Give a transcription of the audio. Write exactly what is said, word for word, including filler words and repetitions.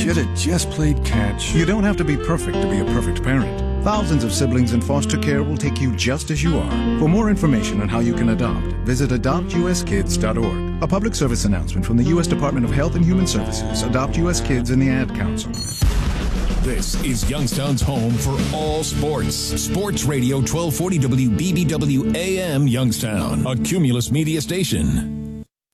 Should have just played catch. You don't have to be perfect to be a perfect parent. Thousands of siblings in foster care will take you just as you are. For more information on how you can adopt, visit adopt u s kids dot org. A public service announcement from the U S Department of Health and Human Services, Adopt U S Kids, and the Ad Council. This is Youngstown's home for all sports. Sports Radio twelve forty W B B W A M Youngstown, a Cumulus media station.